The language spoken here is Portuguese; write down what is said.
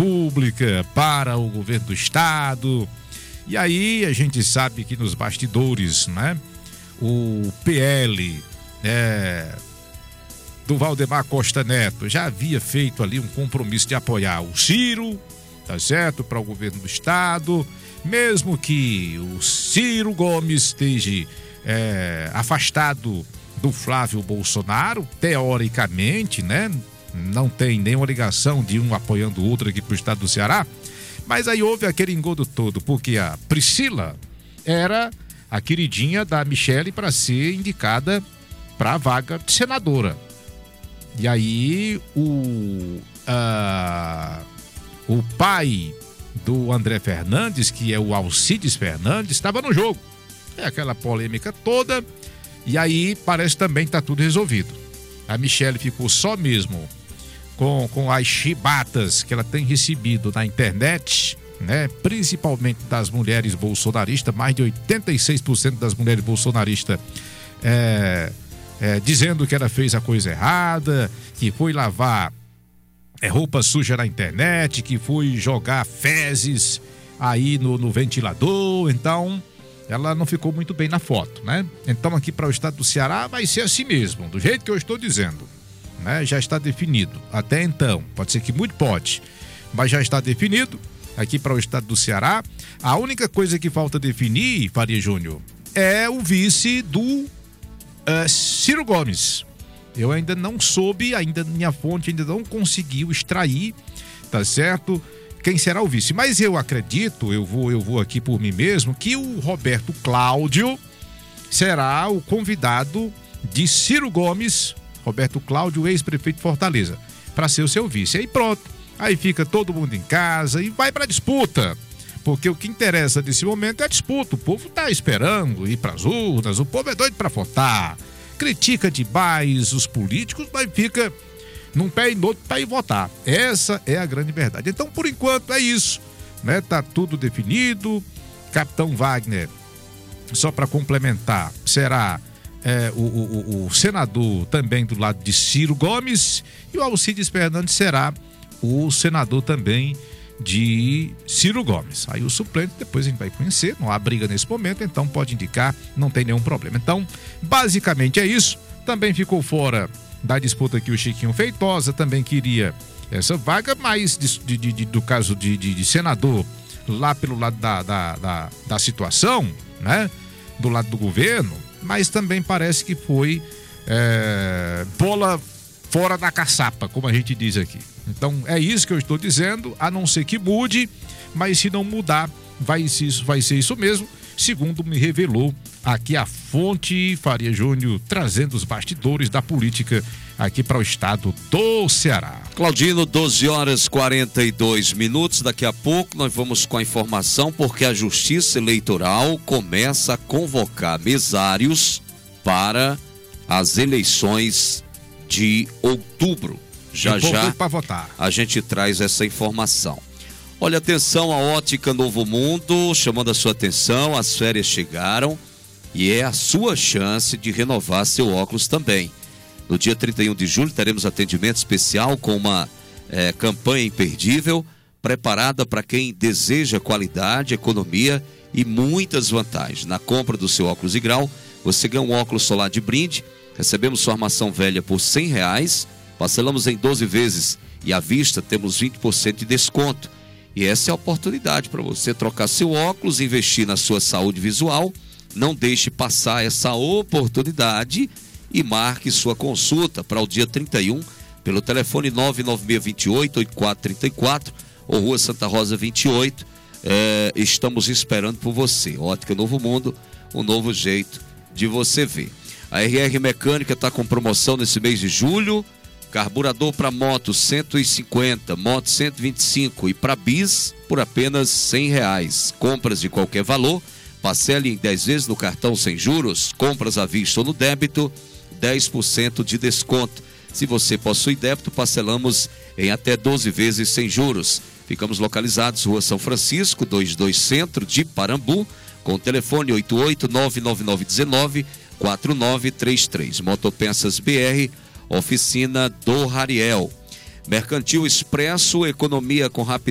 República, para o governo do estado. E aí a gente sabe que nos bastidores, né, o PL do Valdemar Costa Neto já havia feito ali um compromisso de apoiar o Ciro, tá certo, para o governo do estado, mesmo que o Ciro Gomes esteja afastado do Flávio Bolsonaro, teoricamente, né? Não tem nenhuma ligação de um apoiando o outro aqui pro estado do Ceará, mas aí houve aquele engodo todo, porque a Priscila era a queridinha da Michele para ser indicada para a vaga de senadora. E aí o pai do André Fernandes, que é o Alcides Fernandes, estava no jogo. É aquela polêmica toda, e aí parece também que tá tudo resolvido. A Michele ficou só mesmo com as chibatas que ela tem recebido na internet, né? Principalmente das mulheres bolsonaristas, mais de 86% das mulheres bolsonaristas dizendo que ela fez a coisa errada, que foi lavar roupa suja na internet, que foi jogar fezes aí no ventilador. Então ela não ficou muito bem na foto, né? Então aqui para o estado do Ceará vai ser assim mesmo, do jeito que eu estou dizendo, né? Já está definido, até então, pode ser que muito pode, mas já está definido aqui para o estado do Ceará. A única coisa que falta definir, Faria Júnior, é o vice do Ciro Gomes. Eu ainda não soube, ainda minha fonte ainda não conseguiu extrair, tá certo? Quem será o vice? Mas eu acredito, eu vou aqui por mim mesmo, que o Roberto Cláudio será o convidado de Ciro Gomes, Roberto Cláudio, ex-prefeito de Fortaleza, para ser o seu vice. Aí pronto, aí fica todo mundo em casa e vai para disputa, porque o que interessa nesse momento é a disputa. O povo tá esperando ir para as urnas, o povo é doido para votar, critica demais os políticos, mas fica num pé e no outro para ir votar. Essa é a grande verdade. Então, por enquanto, é isso, né? Tá tudo definido. Capitão Wagner, só para complementar, será o senador também do lado de Ciro Gomes, e o Alcides Fernandes será o senador também de Ciro Gomes. Aí o suplente depois a gente vai conhecer, não há briga nesse momento, então pode indicar, não tem nenhum problema. Então, basicamente é isso. Também ficou fora da disputa aqui o Chiquinho Feitosa, também queria essa vaga, mas do caso de senador, lá pelo lado da situação, né? Do lado do governo, mas também parece que foi bola fora da caçapa, como a gente diz aqui. Então é isso que eu estou dizendo, a não ser que mude, mas se não mudar, vai ser isso mesmo, segundo me revelou aqui a fonte Faria Júnior, trazendo os bastidores da política aqui para o estado do Ceará. Claudino, 12h42. Daqui a pouco nós vamos com a informação, porque a Justiça Eleitoral começa a convocar mesários para as eleições de outubro. Já para votar. A gente traz essa informação. Olha, atenção, a Ótica Novo Mundo chamando a sua atenção, as férias chegaram e é a sua chance de renovar seu óculos também. No dia 31 de julho teremos atendimento especial com uma campanha imperdível, preparada para quem deseja qualidade, economia e muitas vantagens. Na compra do seu óculos e grau, você ganha um óculos solar de brinde, recebemos sua armação velha por R$100, parcelamos em 12 vezes e à vista temos 20% de desconto. E essa é a oportunidade para você trocar seu óculos e investir na sua saúde visual. Não deixe passar essa oportunidade e marque sua consulta para o dia 31 pelo telefone 99628-8434 ou Rua Santa Rosa 28. Estamos esperando por você. Ótica Novo Mundo, um novo jeito de você ver. A RR Mecânica está com promoção nesse mês de julho. Carburador para moto 150, moto 125 e para bis por apenas R$100. Compras de qualquer valor, parcele em 10 vezes no cartão sem juros, compras à vista ou no débito, 10% de desconto. Se você possui débito, parcelamos em até 12 vezes sem juros. Ficamos localizados Rua São Francisco, 22 Centro de Parambu, com telefone 88-99919-4933. Motopeças BR, oficina do Rariel. Mercantil Expresso, economia com rapidez.